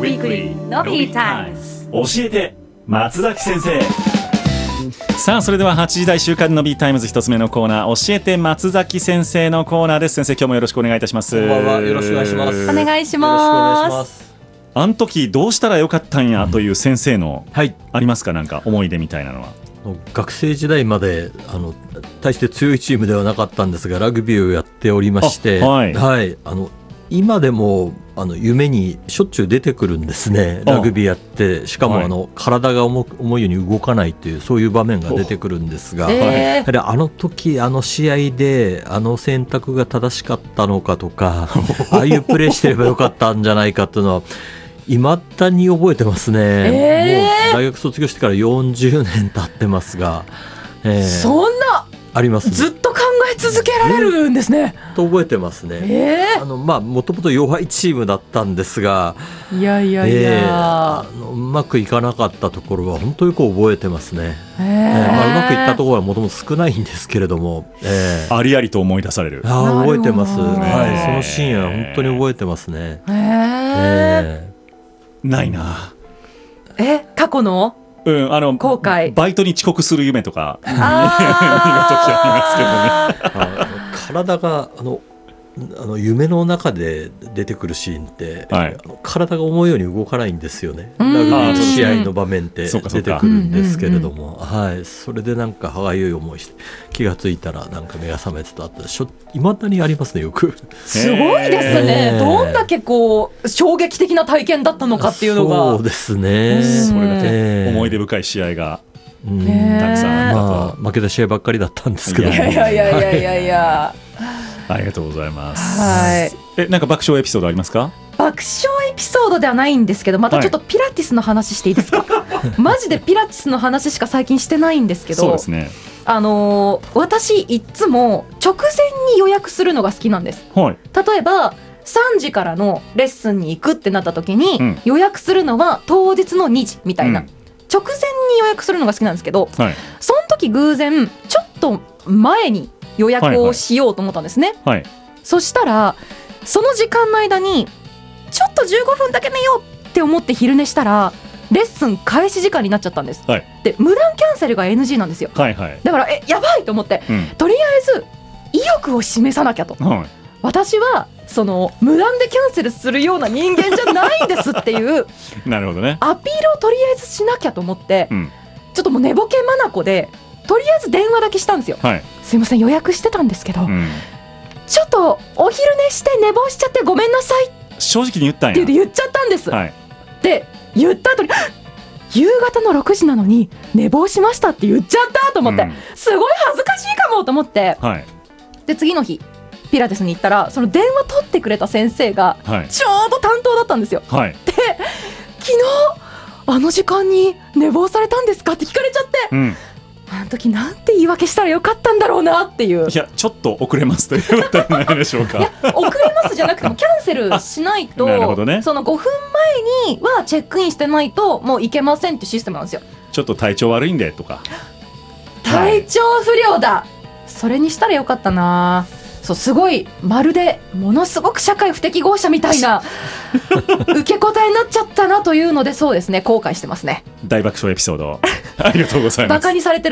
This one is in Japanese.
Weekly のびタイムズ。 教えて松崎先生。さあそれでは8時台週刊の B タイムズ一つ目のコーナー、教えて松崎先生のコーナーです。先生、今日もよろしくお願いいたします。 こんばんは、よろしくお願いします。 お願いします。 よろしくお願いします。 あの時どうしたらよかったんやという先生の、 はい、 ありますか、なんか思い出みたいなのは。 学生時代まで大して強いチームではなかったんですが、ラグビーをやっておりまして、はいはい、今でも夢にしょっちゅう出てくるんですね。ラグビーやって、しかもはい、 体が思うように動かないという、そういう場面が出てくるんですが、やはりあの時試合で選択が正しかったのかとかああいうプレーしてればよかったんじゃないかというのは未だに覚えてますね。もう大学卒業してから40年経ってますが、 そんなあります、ね、 ずっと考え続けられるんですね。 と覚えてますね。もともと弱いチームだったんですが、 いやいやいや、 うまくいかなかったところは本当に覚えてますね。うまくいったところはもともと少ないんですけれども、 ありありと思い出される。 覚えてます、 はい、 そのシーンは本当に覚えてますね。 ないな。 過去の後悔、 バイトに遅刻する夢とか見る時ありますけどね。 体が夢の中で出てくるシーンって、はい、体が思うように動かないんですよね。ラグビーの試合の場面って出てくるんですけれども、はい、それでなんか歯がゆい思いして気がついたらなんか目が覚めてたって未だにありますね、よく。 すごいですね。どんだけ衝撃的な体験だったのかっていうのが。 そうですね。 それだけ思い出深い試合がたくさんあったと。 負けた試合ばっかりだったんですけど、 いやありがとうございます。 はい、 なんか爆笑エピソードありますか？ 爆笑エピソードではないんですけど、またちょっとピラティスの話していいですか？マジでピラティスの話しか最近してないんですけど、 そうですね。 私いつも直前に予約するのが好きなんです。 はい、 例えば3時からのレッスンに行くってなった時に、予約するのは当日の2時みたいな、直前に予約するのが好きなんですけど、その時偶然ちょっと前に予約をしようと思ったんですね。そしたらその時間の間にちょっと15分だけ寝ようって思って昼寝したらレッスン開始時間になっちゃったんです。で無断キャンセルが NG なんですよ。だからやばいと思って、とりあえず意欲を示さなきゃと、私はその無断でキャンセルするような人間じゃないんですっていうなるほどね、 アピールをとりあえずしなきゃと思って、ちょっともう寝ぼけまなこでとりあえず電話だけしたんですよ。すいません、予約してたんですけど、ちょっとお昼寝して寝坊しちゃってごめんなさい正直に言ったんやって言っちゃったんです。で言った後に夕方の6時なのに寝坊しましたって言っちゃったと思って、すごい恥ずかしいかもと思って、で次の日ピラティスに行ったらその電話取ってくれた先生がちょうど担当だったんですよ。で昨日あの時間に寝坊されたんですかって聞かれちゃって、あの時なんて言い訳したらよかったんだろうなっていう。 いやちょっと遅れますということはないでしょうか。 いや遅れますじゃなくてもキャンセルしないとなるほど、ね、その5分前にはチェックインしてないともういけませんってシステムなんですよ。 ちょっと体調悪いんでとか。 体調不良だ、それにしたらよかったな。そうすごいまるでものすごく社会不適合者みたいな受け答えになっちゃったなというので、そうですね、後悔してますね。 大爆笑エピソードありがとうございます。 バカにされてる